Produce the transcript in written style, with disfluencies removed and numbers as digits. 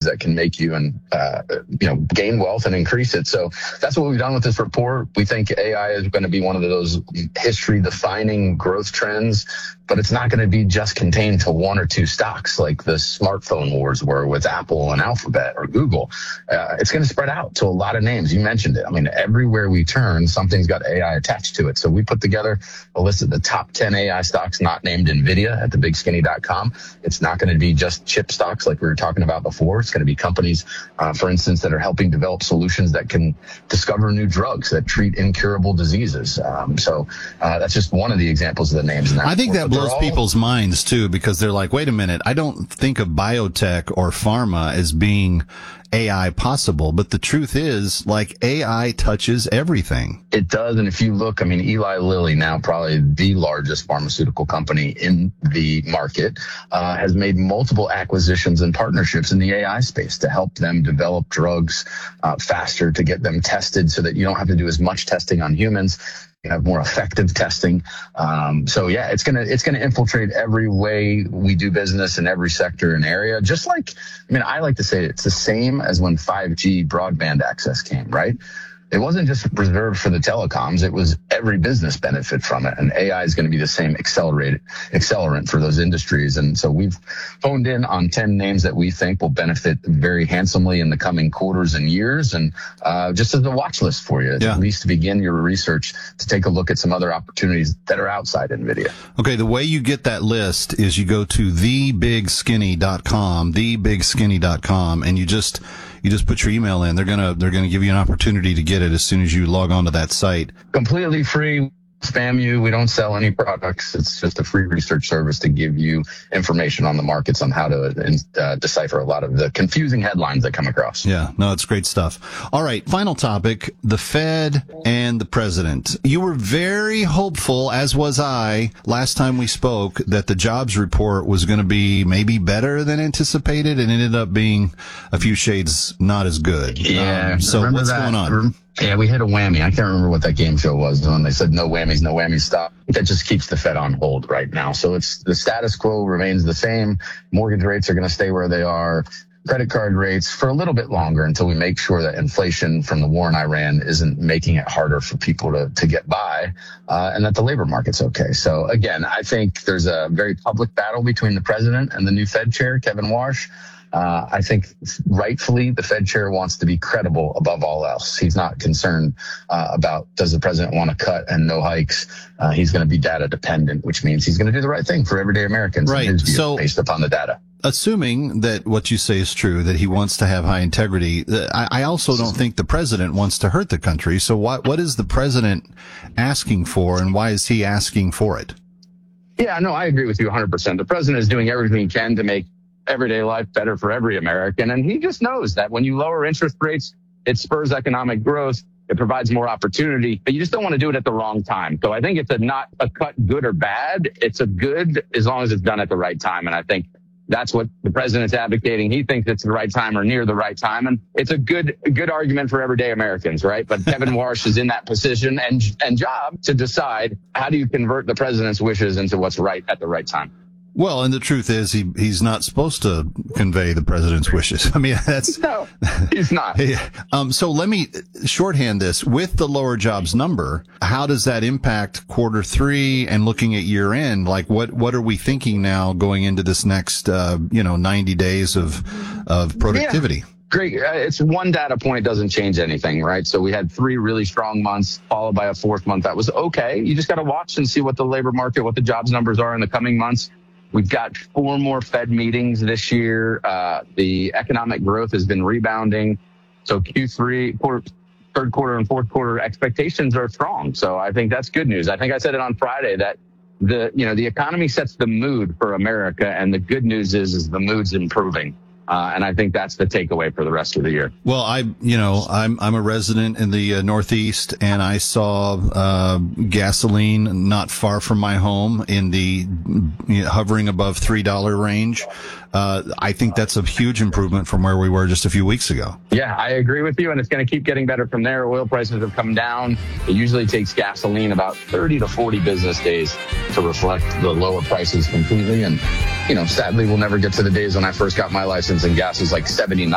that can make you gain wealth and increase it. So that's what we've done with this report. We think AI is going to be one of those history-defining growth trends, but it's not going to be just contained to one or two stocks like the smartphone wars were with Apple and Alphabet or Google. It's going to spread out to a lot of names. You mentioned it. I mean, everywhere we turn, something's got AI attached to it. So we put together a list of the top 10 AI stocks not named NVIDIA at thebigskinny.com. It's not going to be just chip stocks like we were talking about before. It's going to be companies, for instance, that are helping develop solutions that can discover new drugs that treat incurable diseases. So that's just one of the examples of the names in that. I think that blows people's minds, too, because they're like, wait a minute, I don't think of biotech or pharma as being AI possible, but the truth is, like, AI touches everything. It does, and if you look, I mean, Eli Lilly, now probably the largest pharmaceutical company in the market, has made multiple acquisitions and partnerships in the AI space to help them develop drugs faster, to get them tested so that you don't have to do as much testing on humans. You have more effective testing. So yeah, it's gonna infiltrate every way we do business in every sector and area. Just like, I mean, I like to say it's the same as when 5G broadband access came, right? It wasn't just reserved for the telecoms. It was every business benefit from it. And AI is going to be the same accelerant for those industries. And so we've honed in on 10 names that we think will benefit very handsomely in the coming quarters and years. And just as a watch list for you, at least to begin your research, to take a look at some other opportunities that are outside NVIDIA. Okay, the way you get that list is you go to thebigskinny.com, and you just put your email in. They're gonna give you an opportunity to get it as soon as you log on to that site. Completely free. Spam you. We don't sell any products. It's just a free research service to give you information on the markets on how to decipher a lot of the confusing headlines that come across. Yeah, no, it's great stuff. All right, final topic, the Fed and the president. You were very hopeful, as was I, last time we spoke, that the jobs report was going to be maybe better than anticipated, and it ended up being a few shades not as good. Yeah. So what's going on? Yeah, we hit a whammy. I can't remember what that game show was when they said no whammies stop. That just keeps the Fed on hold right now. So it's the status quo remains the same. Mortgage rates are going to stay where they are. Credit card rates for a little bit longer until we make sure that inflation from the war in Iran isn't making it harder for people to get by, and that the labor market's okay. So again, I think there's a very public battle between the president and the new Fed chair, Kevin Warsh. I think rightfully the Fed chair wants to be credible above all else. He's not concerned about does the president want to cut and no hikes. He's going to be data dependent, which means he's going to do the right thing for everyday Americans, right? In his view, so, based upon the data. Assuming that what you say is true, that he wants to have high integrity, I also don't think the president wants to hurt the country. So what is the president asking for, and why is he asking for it? Yeah, no, I agree with you 100%. The president is doing everything he can to make everyday life better for every American. And he just knows that when you lower interest rates, it spurs economic growth. It provides more opportunity, but you just don't want to do it at the wrong time. So I think it's not a cut good or bad. It's a good as long as it's done at the right time. And I think that's what the president's advocating. He thinks it's the right time or near the right time. And it's a good argument for everyday Americans, right? But Kevin Warsh is in that position and job to decide how do you convert the president's wishes into what's right at the right time. Well, and the truth is he's not supposed to convey the president's wishes. I mean, no, he's not. So let me shorthand this with the lower jobs number. How does that impact quarter three and looking at year end? Like what are we thinking now going into this next, 90 days of productivity? Yeah. Great. It's one data point doesn't change anything, right? So we had 3 really strong months followed by a 4th month. That was okay. You just got to watch and see what the labor market, what the jobs numbers are in the coming months. We've got 4 more Fed meetings this year. The economic growth has been rebounding. So Q3, third quarter and fourth quarter expectations are strong. So I think that's good news. I think I said it on Friday that the economy sets the mood for America. And the good news is the mood's improving. And I think that's the takeaway for the rest of the year. Well, I'm a resident in the Northeast, and I saw gasoline not far from my home in the hovering above $3 range. I think that's a huge improvement from where we were just a few weeks ago. Yeah, I agree with you, and it's going to keep getting better from there. Oil prices have come down. It usually takes gasoline about 30 to 40 business days to reflect the lower prices completely. And, sadly, we'll never get to the days when I first got my license and gas was like 79.